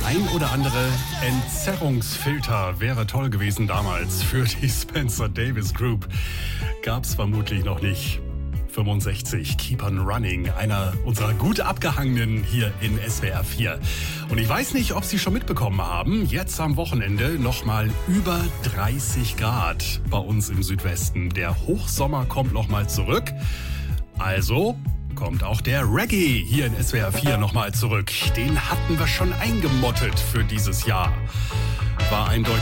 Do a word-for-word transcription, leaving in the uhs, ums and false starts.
ein oder andere Entzerrungsfilter wäre toll gewesen damals für die Spencer Davis Group. Gab's vermutlich noch nicht. fünfundsechzig, Keep on Running, einer unserer gut abgehangenen hier in S W R vier. Und ich weiß nicht, ob Sie schon mitbekommen haben, jetzt am Wochenende nochmal über dreißig Grad bei uns im Südwesten. Der Hochsommer kommt nochmal zurück. Also kommt auch der Reggae hier in S W R vier nochmal zurück. Den hatten wir schon eingemottet für dieses Jahr. War eindeutig